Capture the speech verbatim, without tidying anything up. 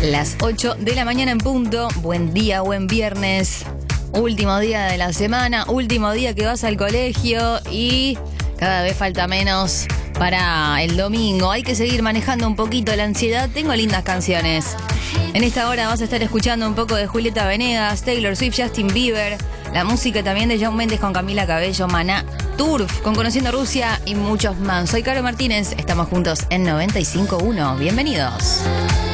Las ocho de la mañana en punto. Buen día, buen viernes. Último día de la semana, último día que vas al colegio y cada vez falta menos para el domingo. Hay que seguir manejando un poquito la ansiedad. Tengo lindas canciones. En esta hora vas a estar escuchando un poco de Julieta Venegas, Taylor Swift, Justin Bieber, la música también de Shawn Mendes con Camila Cabello, Maná, Turf, con Conociendo Rusia y muchos más. Soy Caro Martínez, estamos juntos en noventa y cinco punto uno. Bienvenidos.